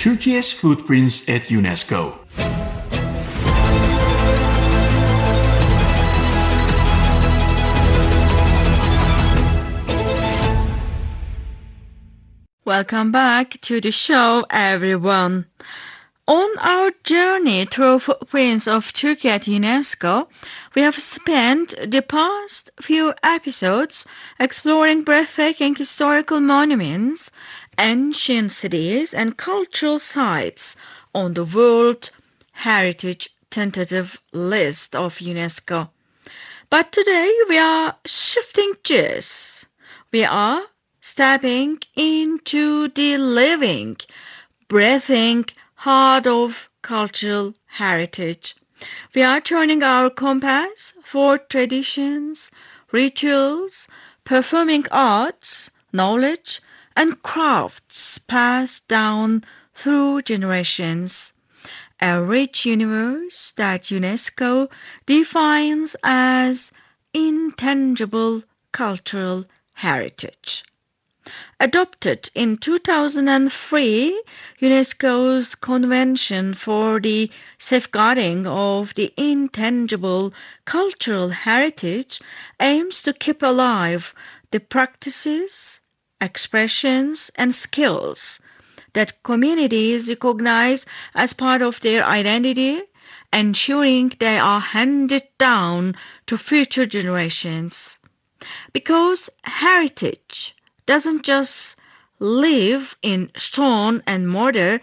Turkey's footprints at UNESCO. Welcome back to the show, everyone. On our journey through footprints of Turkey at UNESCO, we have spent the past few episodes exploring breathtaking historical monuments, ancient cities, and cultural sites on the World Heritage Tentative List of UNESCO. But today we are shifting gears. We are stepping into the living, breathing heart of cultural heritage. We are turning our compass for traditions, rituals, performing arts, knowledge, and crafts passed down through generations. A rich universe that UNESCO defines as intangible cultural heritage. Adopted in 2003, UNESCO's Convention for the Safeguarding of the Intangible Cultural Heritage aims to keep alive the practices, expressions, and skills that communities recognize as part of their identity, ensuring they are handed down to future generations. Because heritage doesn't just live in stone and mortar,